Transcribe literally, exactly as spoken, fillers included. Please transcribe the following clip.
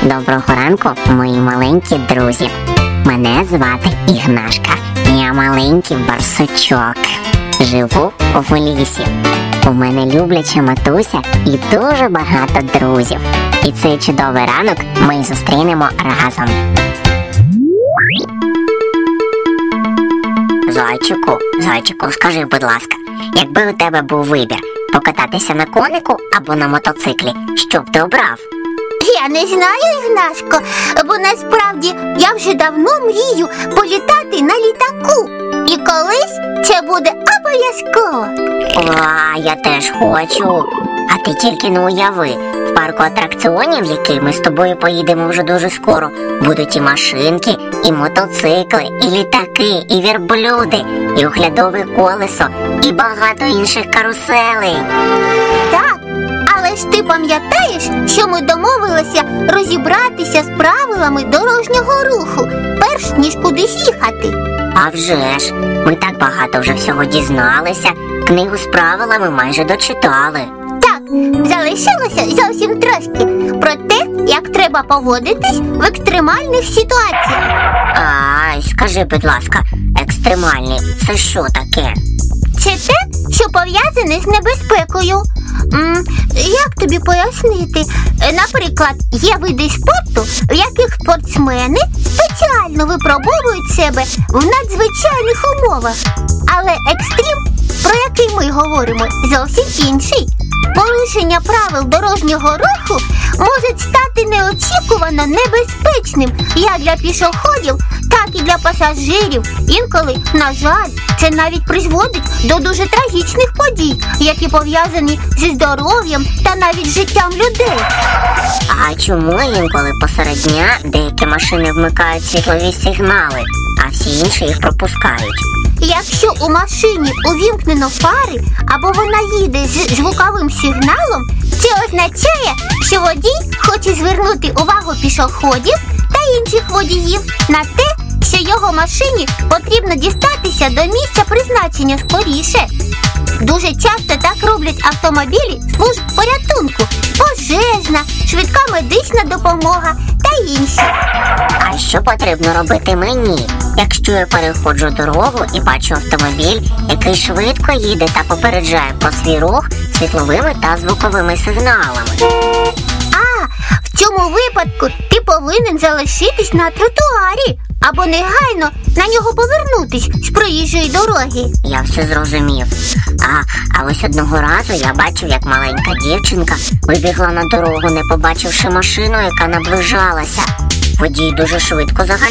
Доброго ранку, мої маленькі друзі. Мене звати Ігнашка. Я маленький барсучок. Живу в лісі. У мене любляча матуся і дуже багато друзів. І цей чудовий ранок ми зустрінемо разом. Зайчику, зайчику, скажи, будь ласка, якби у тебе був вибір покататися на конику або на мотоциклі, що б ти обрав? Я не знаю, Ігнашко, бо насправді я вже давно мрію політати на літаку. І колись це буде обов'язково. А, я теж хочу. А ти тільки не уяви, в парку атракціонів, в який ми з тобою поїдемо вже дуже скоро, будуть і машинки, і мотоцикли, і літаки, і вірблюди, і оглядове колесо, і багато інших каруселей. Так, але ж ти пам'ятаєш, що ми домовилися розібратися з правилами дорожнього руху, перш ніж кудись їхати? А вже ж, ми так багато вже всього дізналися, книгу з правилами майже дочитали. Так, залишилося зовсім трошки про те, як треба поводитись в екстремальних ситуаціях. Ай, скажи, будь ласка, екстремальні – це що таке? Це те, що пов'язане з небезпекою. М, як тобі пояснити? Е, Наприклад, є види спорту, в яких спортсмени спеціально випробовують себе в надзвичайних умовах. Але екстрім, про який ми говоримо, зовсім інший. Порушення правил дорожнього руху може стати неочікувано небезпечним як для пішоходів, так і для пасажирів. Інколи, на жаль, це навіть призводить до дуже трагічних подій, які пов'язані зі здоров'ям та навіть життям людей. А чому інколи посеред дня деякі машини вмикають світлові сигнали, а всі інші їх пропускають? Якщо у машині увімкнено фари або вона їде з звуковим сигналом, це означає, що водій хоче звернути увагу пішоходів та інших водіїв на те, що його машині потрібно дістатися до місця призначення скоріше. Дуже часто так роблять автомобілі служб порятунку, пожежна, швидка медична допомога та інші. А що потрібно робити мені, якщо я переходжу дорогу і бачу автомобіль, який швидко їде та попереджає про свій рух світловими та звуковими сигналами? А, в цьому випадку ти повинен залишитись на тротуарі або негайно на нього повернутись з проїжджої дороги. Я все зрозумів. А, а ось одного разу я бачив, як маленька дівчинка вибігла на дорогу, не побачивши машину, яка наближалася. Водій дуже швидко загальмував.